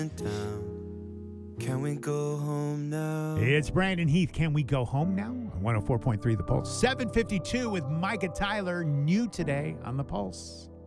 Can we go home now? It's Brandon Heath. Can we go home now? 104.3 The Pulse. 7:52 with Micah Tyler. New today on The Pulse.